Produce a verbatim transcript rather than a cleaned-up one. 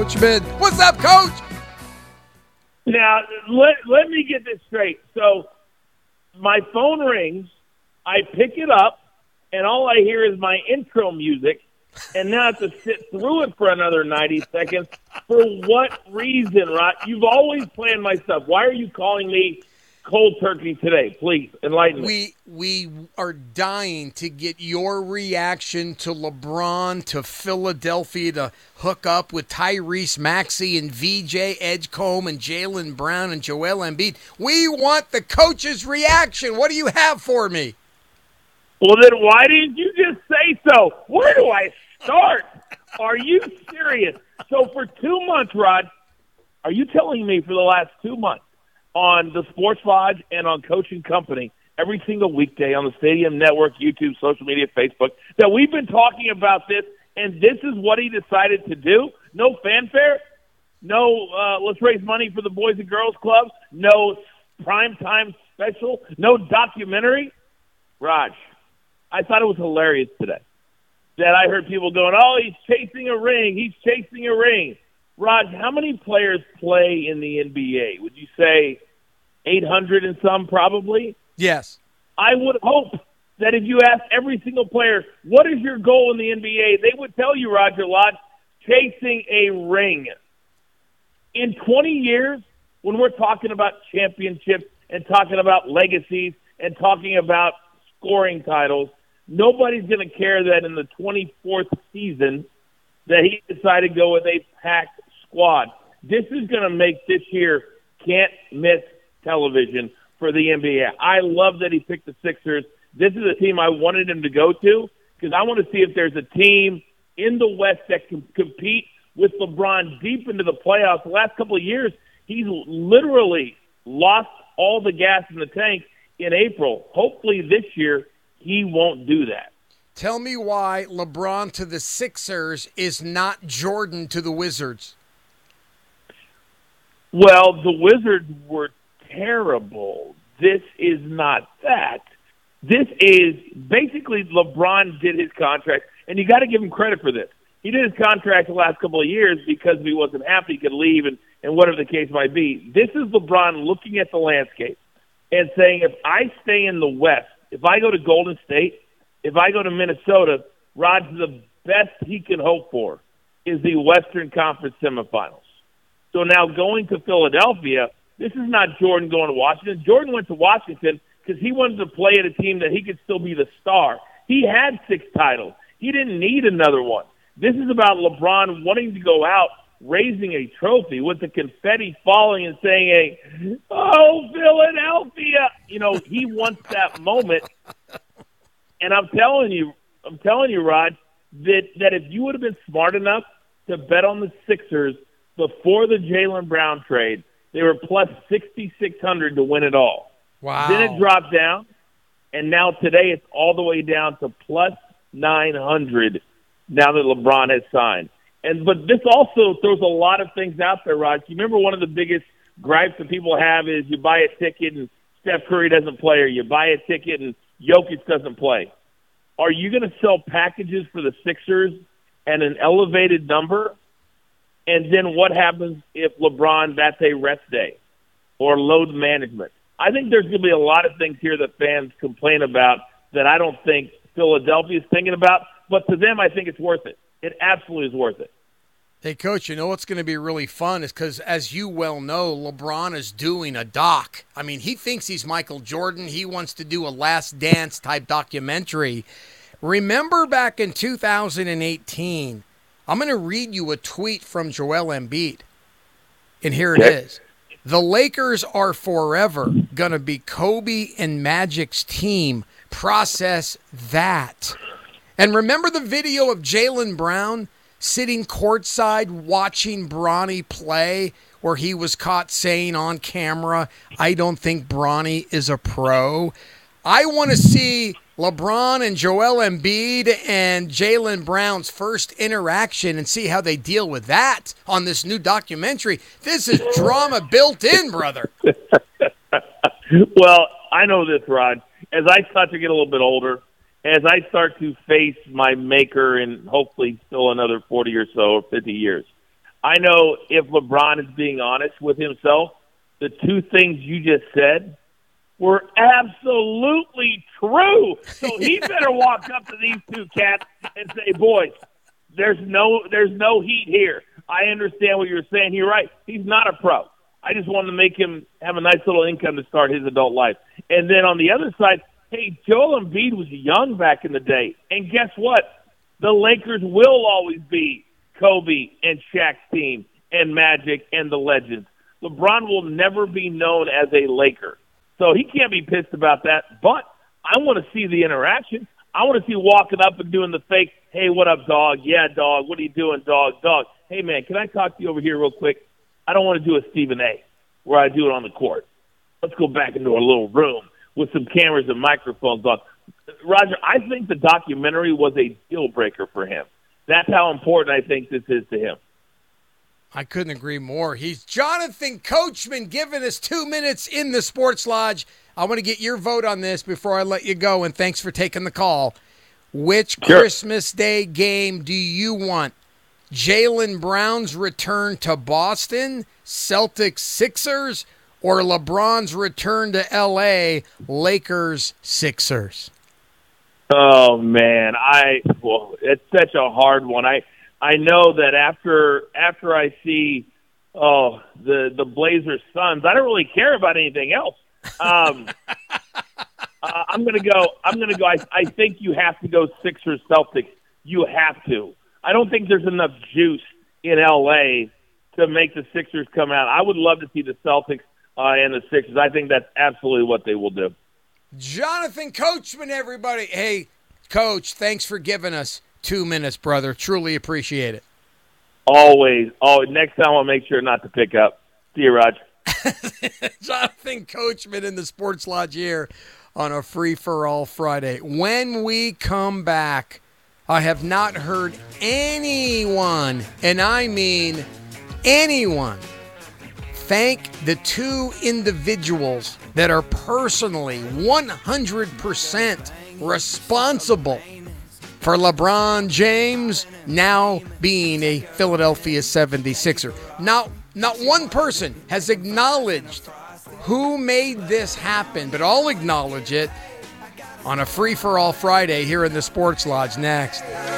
Coachman. What's up, Coach? Now, let, let me get this straight. So, my phone rings, I pick it up, and all I hear is my intro music, and now I have to sit through it for another ninety seconds. For what reason, Rod? You've always planned my stuff. Why are you calling me cold turkey today? Please, enlighten me. We we are dying to get your reaction to LeBron to Philadelphia to hook up with Tyrese Maxey and V J Edgecombe and Jaylen Brown and Joel Embiid. We want the coach's reaction. What do you have for me? Well, then why didn't you just say so? Where do I start? Are you serious? So for two months, Rod, are you telling me for the last two months on the Sports Lodge and on Coaching Company, every single weekday on the Stadium Network, YouTube, social media, Facebook, that we've been talking about this, and this is what he decided to do? No fanfare? No, uh, let's raise money for the Boys and Girls Club? No primetime special? No documentary? Raj, I thought it was hilarious today that I heard people going, oh, he's chasing a ring, he's chasing a ring. Raj, how many players play in the N B A? Would you say eight hundred and some probably? Yes. I would hope that if you ask every single player, what is your goal in the N B A, they would tell you, Roger Lodge, chasing a ring. In twenty years, when we're talking about championships and talking about legacies and talking about scoring titles, nobody's going to care that in the twenty-fourth season that he decided to go with a packed squad. This is going to make this year can't-miss television for the N B A. I love that he picked the Sixers. This is a team I wanted him to go to because I want to see if there's a team in the West that can compete with LeBron deep into the playoffs. The last couple of years, he's literally lost all the gas in the tank in April. Hopefully this year he won't do that. Tell me why LeBron to the Sixers is not Jordan to the Wizards. Well, the Wizards were terrible. This is not that. This is basically LeBron did his contract, and you got to give him credit for this. He did his contract the last couple of years because if he wasn't happy, he could leave, and, and whatever the case might be. This is LeBron looking at the landscape and saying, if I stay in the West, if I go to Golden State, if I go to Minnesota, Rod's the best he can hope for is the Western Conference semifinals. So now going to Philadelphia, this is not Jordan going to Washington. Jordan went to Washington because he wanted to play at a team that he could still be the star. He had six titles. He didn't need another one. This is about LeBron wanting to go out, raising a trophy with the confetti falling and saying, a, oh, Philadelphia. You know, he wants that moment. And I'm telling you, I'm telling you, Rod, that, that if you would have been smart enough to bet on the Sixers before the Jaylen Brown trade, they were plus sixty-six hundred to win it all. Wow. Then it dropped down, and now today it's all the way down to plus nine hundred now that LeBron has signed. And But this also throws a lot of things out there, Rod. You remember one of the biggest gripes that people have is you buy a ticket and Steph Curry doesn't play, or you buy a ticket and Jokic doesn't play. Are you going to sell packages for the Sixers at an elevated number? And then what happens if LeBron, that's a rest day or load management? I think there's going to be a lot of things here that fans complain about that I don't think Philadelphia is thinking about. But to them, I think it's worth it. It absolutely is worth it. Hey, Coach, you know what's going to be really fun is because, as you well know, LeBron is doing a doc. I mean, he thinks he's Michael Jordan. He wants to do a Last Dance type documentary. Remember back in two thousand eighteen, I'm going to read you a tweet from Joel Embiid. And here it is. The Lakers are forever going to be Kobe and Magic's team. Process that. And remember the video of Jaylen Brown sitting courtside watching Bronny play, where he was caught saying on camera, I don't think Bronny is a pro. I want to see LeBron and Joel Embiid and Jaylen Brown's first interaction and see how they deal with that on this new documentary. This is drama built in, brother. Well, I know this, Rod. As I start to get a little bit older, as I start to face my maker in hopefully still another forty or so or fifty years, I know if LeBron is being honest with himself, the two things you just said were absolutely true. So he better walk up to these two cats and say, boys, there's no there's no heat here. I understand what you're saying. You're right. He's not a pro. I just wanted to make him have a nice little income to start his adult life. And then on the other side, hey, Joel Embiid was young back in the day. And guess what? The Lakers will always be Kobe and Shaq's team and Magic and the Legends. LeBron will never be known as a Laker. So he can't be pissed about that. But I want to see the interaction. I want to see walking up and doing the fake, hey, what up, dog? Yeah, dog. What are you doing, dog? Dog. Hey, man, can I talk to you over here real quick? I don't want to do a Stephen A. where I do it on the court. Let's go back into a little room with some cameras and microphones on. Roger, I think the documentary was a deal breaker for him. That's how important I think this is to him. I couldn't agree more. He's Jonathan Coachman giving us two minutes in the Sports Lodge. I want to get your vote on this before I let you go, and thanks for taking the call. Which sure. Christmas Day game do you want? Jaylen Brown's return to Boston, Celtics Sixers, or LeBron's return to L A, Lakers Sixers? Oh, man. I well, it's such a hard one. I I know that after after I see oh the the Blazers Suns, I don't really care about anything else. Um, uh, I'm gonna go. I'm gonna go. I, I think you have to go Sixers Celtics. You have to. I don't think there's enough juice in L A to make the Sixers come out. I would love to see the Celtics uh, and the Sixers. I think that's absolutely what they will do. Jonathan Coachman, everybody. Hey, Coach, thanks for giving us two minutes, brother. Truly appreciate it. Always. Oh, next time I'll make sure not to pick up. See you, Roger. Jonathan Coachman in the Sports Lodge here on a free-for-all Friday. When we come back, I have not heard anyone, and I mean anyone, thank the two individuals that are personally one hundred percent responsible for LeBron James now being a Philadelphia seventy-sixer. Not, not one person has acknowledged who made this happen, but I'll acknowledge it on a free-for-all Friday here in the Sports Lodge next.